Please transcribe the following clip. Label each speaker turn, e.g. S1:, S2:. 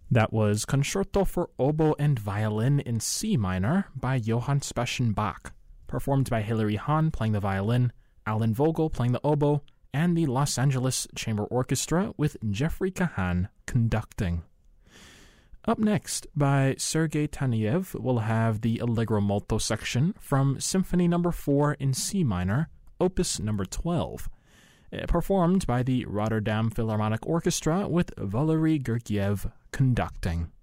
S1: That was Concerto for Oboe and Violin in C minor by Johann Sebastian Bach, performed by Hilary Hahn playing the violin, Alan Vogel playing the oboe, and the Los Angeles Chamber Orchestra with Jeffrey Kahan conducting. Up next, by Sergei Taneyev, we'll have the Allegro Molto section from Symphony No. 4 in C minor, Opus No. 12, performed by the Rotterdam Philharmonic Orchestra with Valery Gergiev conducting.